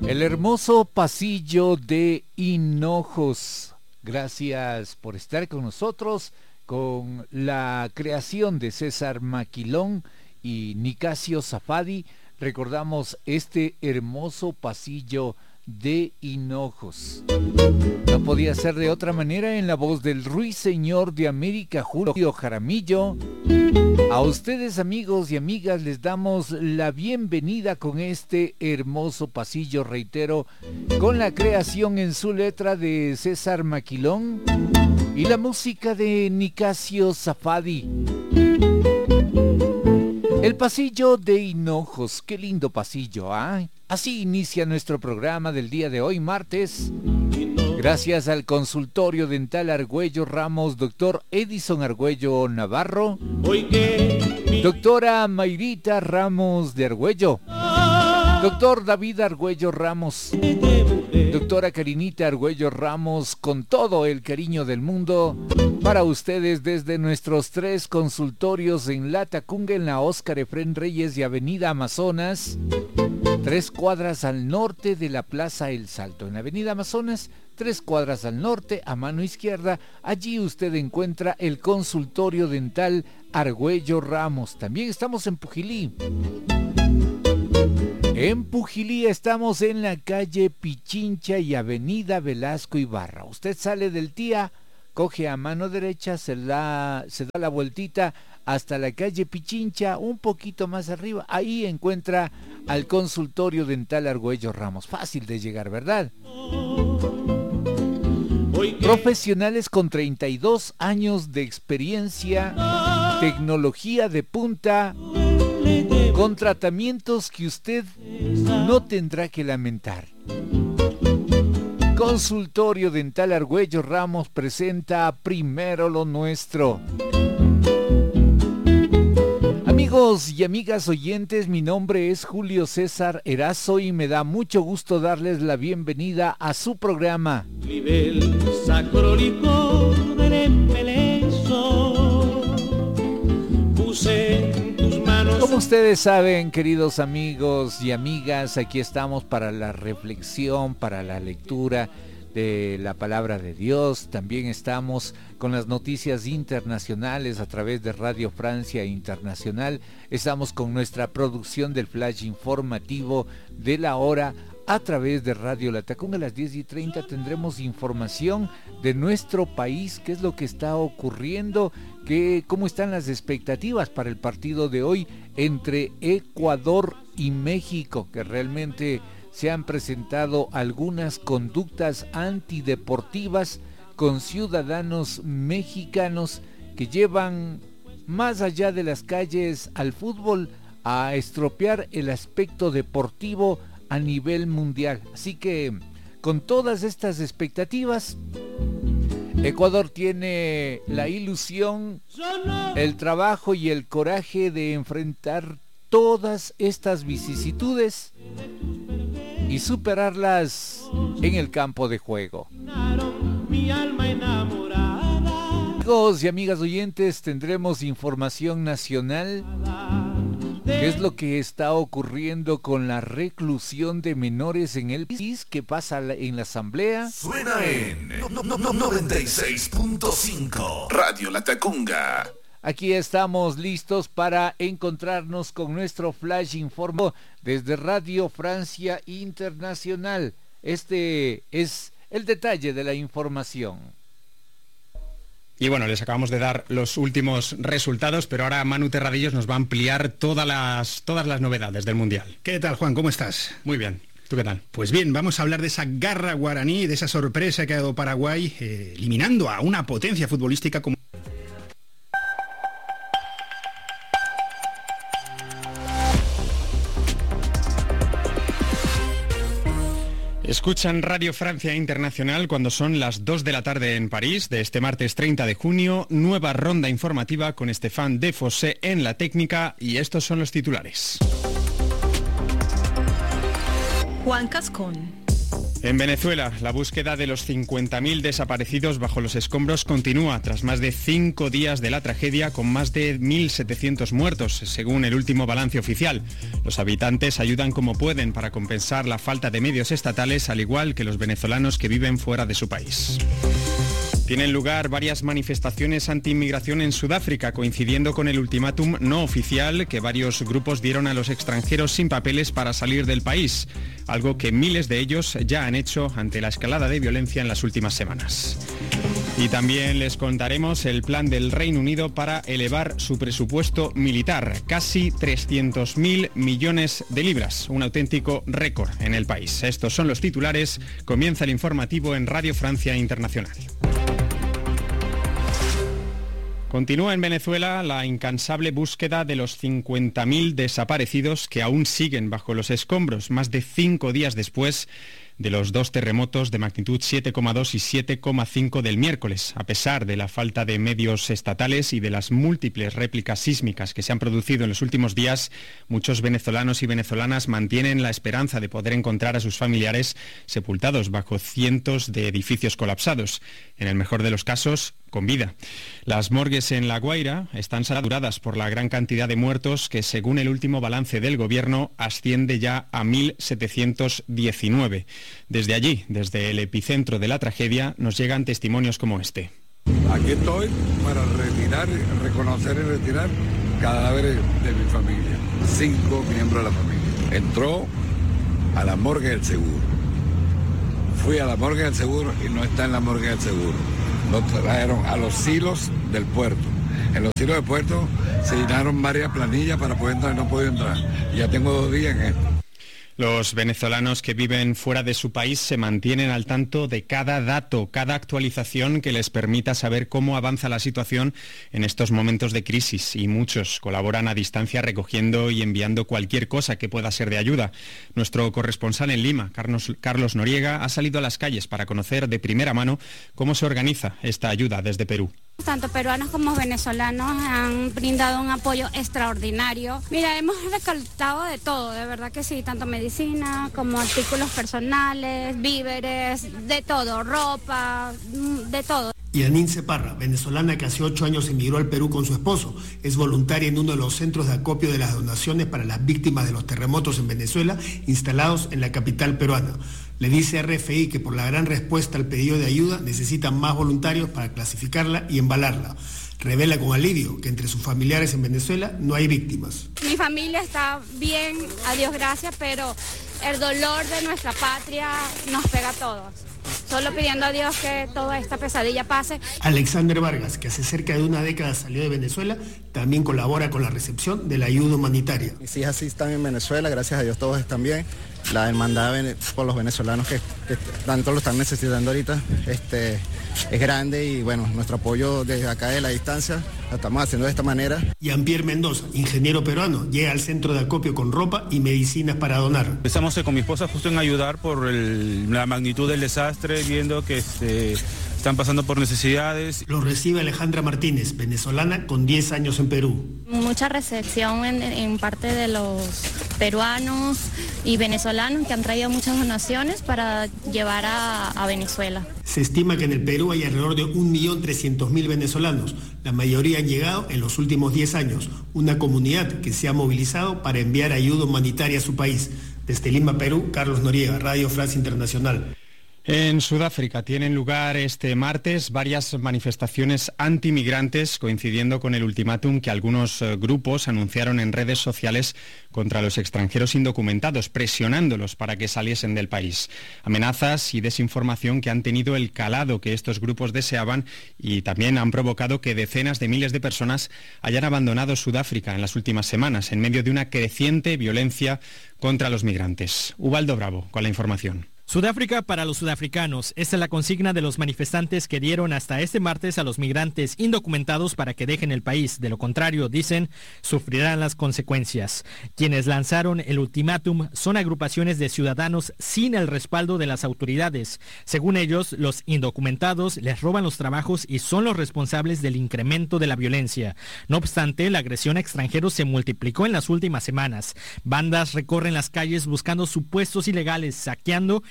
El hermoso pasillo de Hinojos. Gracias por estar con nosotros, con la creación de César Maquilón y Nicasio Safadi. Recordamos este hermoso pasillo de Hinojos. No podía ser de otra manera en la voz del ruiseñor de América, Julio Jaramillo. A ustedes, amigos y amigas, les damos la bienvenida con este hermoso pasillo, reitero, con la creación en su letra de César Maquilón y la música de Nicasio Safadi. El pasillo de Hinojos, qué lindo pasillo, ¿ah? Así inicia nuestro programa del día de hoy, martes. Gracias al consultorio dental Argüello Ramos, doctor Edison Argüello Navarro, doctora Mayrita Ramos de Argüello, doctor David Argüello Ramos, doctora Karinita Argüello Ramos, con todo el cariño del mundo para ustedes desde nuestros 3 consultorios en La Tacunga, en la Óscar Efrén Reyes y Avenida Amazonas, 3 cuadras al norte de la Plaza El Salto. En la Avenida Amazonas, 3 cuadras al norte, a mano izquierda, allí usted encuentra el consultorio dental Argüello Ramos. También estamos en Pujilí. En Pujilí estamos en la calle Pichincha y Avenida Velasco Ibarra. Usted sale del Tía, coge a mano derecha, se da la vueltita hasta la calle Pichincha, un poquito más arriba. Ahí encuentra al consultorio dental Argüello Ramos. Fácil de llegar, ¿verdad? Profesionales con 32 años de experiencia, tecnología de punta, con tratamientos que usted no tendrá que lamentar. Consultorio dental Argüello Ramos presenta Primero lo Nuestro. Amigos y amigas oyentes, mi nombre es Julio César Erazo y me da mucho gusto darles la bienvenida a su programa. Como ustedes saben, queridos amigos y amigas, aquí estamos para la reflexión, para la lectura de la palabra de Dios. También estamos con las noticias internacionales a través de Radio Francia Internacional. Estamos con nuestra producción del flash informativo de la hora a través de Radio La Tacunga. A las 10:30 tendremos información de nuestro país, qué es lo que está ocurriendo, cómo están las expectativas para el partido de hoy entre Ecuador y México, que realmente se han presentado algunas conductas antideportivas con ciudadanos mexicanos que llevan más allá de las calles al fútbol a estropear el aspecto deportivo a nivel mundial. Así que con todas estas expectativas, Ecuador tiene la ilusión, el trabajo y el coraje de enfrentar todas estas vicisitudes y superarlas en el campo de juego. Amigos y amigas oyentes, tendremos información nacional. ¿Qué es lo que está ocurriendo con la reclusión de menores en el país? ¿Qué pasa en la asamblea? Suena en 96.5 Radio La Tacunga. Aquí estamos listos para encontrarnos con nuestro flash informativo desde Radio Francia Internacional. Este es el detalle de la información. Y bueno, les acabamos de dar los últimos resultados, pero ahora Manu Terradillos nos va a ampliar todas las novedades del Mundial. ¿Qué tal, Juan? ¿Cómo estás? Muy bien. ¿Tú qué tal? Pues bien, vamos a hablar de esa garra guaraní, de esa sorpresa que ha dado Paraguay, eliminando a una potencia futbolística como... Escuchan Radio Francia Internacional cuando son las 2 de la tarde en París, de este martes 30 de junio, nueva ronda informativa con Stéphane Defossé en la técnica y estos son los titulares. Juan Cascón. En Venezuela, la búsqueda de los 50.000 desaparecidos bajo los escombros continúa tras más de 5 días de la tragedia, con más de 1.700 muertos, según el último balance oficial. Los habitantes ayudan como pueden para compensar la falta de medios estatales, al igual que los venezolanos que viven fuera de su país. Tienen lugar varias manifestaciones anti-inmigración en Sudáfrica, coincidiendo con el ultimátum no oficial que varios grupos dieron a los extranjeros sin papeles para salir del país, algo que miles de ellos ya han hecho ante la escalada de violencia en las últimas semanas. Y también les contaremos el plan del Reino Unido para elevar su presupuesto militar, casi 300.000 millones de libras, un auténtico récord en el país. Estos son los titulares. Comienza el informativo en Radio Francia Internacional. Continúa en Venezuela la incansable búsqueda de los 50.000 desaparecidos que aún siguen bajo los escombros, más de 5 días después de los 2 terremotos de magnitud 7,2 y 7,5 del miércoles. A pesar de la falta de medios estatales y de las múltiples réplicas sísmicas que se han producido en los últimos días, muchos venezolanos y venezolanas mantienen la esperanza de poder encontrar a sus familiares sepultados bajo cientos de edificios colapsados, en el mejor de los casos, con vida. Las morgues en La Guaira están saturadas por la gran cantidad de muertos que, según el último balance del gobierno, asciende ya a 1.719. Desde allí, desde el epicentro de la tragedia, nos llegan testimonios como este. Aquí estoy para reconocer y retirar cadáveres de mi familia. 5 miembros de la familia. Entró a la morgue del seguro. Fui a la morgue del seguro y no está en la morgue del seguro. Lo trajeron a los silos del puerto. En los silos del puerto se llenaron varias planillas para poder entrar y no puedo entrar. Ya tengo 2 días en esto. Los venezolanos que viven fuera de su país se mantienen al tanto de cada dato, cada actualización que les permita saber cómo avanza la situación en estos momentos de crisis, y muchos colaboran a distancia recogiendo y enviando cualquier cosa que pueda ser de ayuda. Nuestro corresponsal en Lima, Carlos Noriega, ha salido a las calles para conocer de primera mano cómo se organiza esta ayuda desde Perú. Tanto peruanos como venezolanos han brindado un apoyo extraordinario. Mira, hemos recolectado de todo, de verdad que sí, tanto medicina como artículos personales, víveres, de todo, ropa, de todo. Yanin Parra, venezolana que hace 8 años emigró al Perú con su esposo, es voluntaria en uno de los centros de acopio de las donaciones para las víctimas de los terremotos en Venezuela, instalados en la capital peruana. Le dice a RFI que por la gran respuesta al pedido de ayuda necesitan más voluntarios para clasificarla y embalarla. Revela con alivio que entre sus familiares en Venezuela no hay víctimas. Mi familia está bien, a Dios gracias, pero el dolor de nuestra patria nos pega a todos. Solo pidiendo a Dios que toda esta pesadilla pase. Alexander Vargas, que hace cerca de una década salió de Venezuela, también colabora con la recepción de la ayuda humanitaria. Mis hijas sí están en Venezuela, gracias a Dios todos están bien. La hermandad por los venezolanos que tanto lo están necesitando ahorita es grande, y bueno, nuestro apoyo desde acá de la distancia lo estamos haciendo de esta manera. Jean-Pierre Mendoza, ingeniero peruano, llega al centro de acopio con ropa y medicinas para donar. Estamos con mi esposa justo en ayudar por la magnitud del desastre, viendo que están pasando por necesidades. Lo recibe Alejandra Martínez, venezolana con 10 años en Perú. Mucha recepción en parte de los peruanos y venezolanos que han traído muchas donaciones para llevar a Venezuela. Se estima que en el Perú hay alrededor de 1.300.000 venezolanos. La mayoría han llegado en los últimos 10 años. Una comunidad que se ha movilizado para enviar ayuda humanitaria a su país. Desde Lima, Perú, Carlos Noriega, Radio Francia Internacional. En Sudáfrica tienen lugar este martes varias manifestaciones antimigrantes, coincidiendo con el ultimátum que algunos grupos anunciaron en redes sociales contra los extranjeros indocumentados, presionándolos para que saliesen del país. Amenazas y desinformación que han tenido el calado que estos grupos deseaban, y también han provocado que decenas de miles de personas hayan abandonado Sudáfrica en las últimas semanas, en medio de una creciente violencia contra los migrantes. Ubaldo Bravo con la información. Sudáfrica para los sudafricanos. Esta es la consigna de los manifestantes que dieron hasta este martes a los migrantes indocumentados para que dejen el país. De lo contrario, dicen, sufrirán las consecuencias. Quienes lanzaron el ultimátum son agrupaciones de ciudadanos sin el respaldo de las autoridades. Según ellos, los indocumentados les roban los trabajos y son los responsables del incremento de la violencia. No obstante, la agresión a extranjeros se multiplicó en las últimas semanas. Bandas recorren las calles buscando supuestos ilegales, saqueando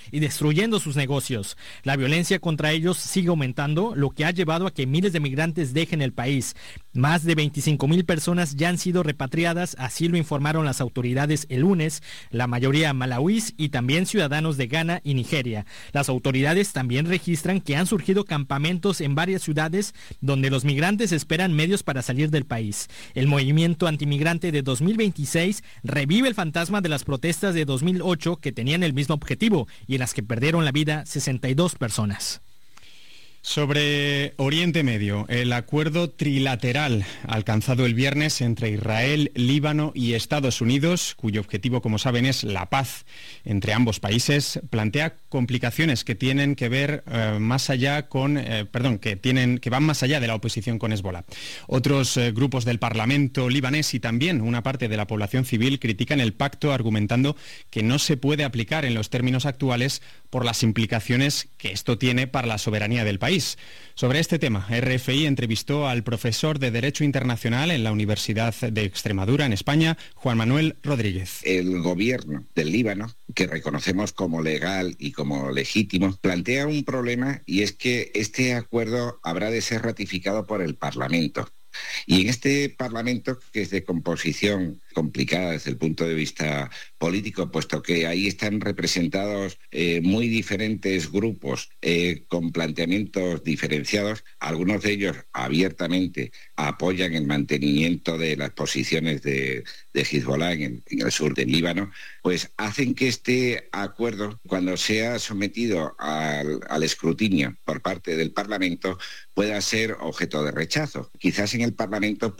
y destruyendo sus negocios. La violencia contra ellos sigue aumentando, lo que ha llevado a que miles de migrantes dejen el país. Más de 25,000 personas ya han sido repatriadas, así lo informaron las autoridades el lunes, la mayoría malauíes y también ciudadanos de Ghana y Nigeria. Las autoridades también registran que han surgido campamentos en varias ciudades donde los migrantes esperan medios para salir del país. El movimiento antimigrante de 2026 revive el fantasma de las protestas de 2008 que tenían el mismo objetivo y en las que perdieron la vida 62 personas. Sobre Oriente Medio, el acuerdo trilateral alcanzado el viernes entre Israel, Líbano y Estados Unidos, cuyo objetivo, como saben, es la paz entre ambos países, plantea complicaciones que tienen que ver que van más allá de la oposición con Hezbolá. Otros grupos del Parlamento libanés y también una parte de la población civil critican el pacto argumentando que no se puede aplicar en los términos actuales por las implicaciones que esto tiene para la soberanía del país. Sobre este tema, RFI entrevistó al profesor de Derecho Internacional en la Universidad de Extremadura, en España, Juan Manuel Rodríguez. El gobierno del Líbano, que reconocemos como legal y como legítimo, plantea un problema, y es que este acuerdo habrá de ser ratificado por el Parlamento. Y en este Parlamento, que es de composición complicada desde el punto de vista político, puesto que ahí están representados muy diferentes grupos con planteamientos diferenciados, algunos de ellos abiertamente apoyan el mantenimiento de las posiciones de Hezbolá en el sur del Líbano, pues hacen que este acuerdo, cuando sea sometido al escrutinio por parte del Parlamento, pueda ser objeto de rechazo. Quizás en el Parlamento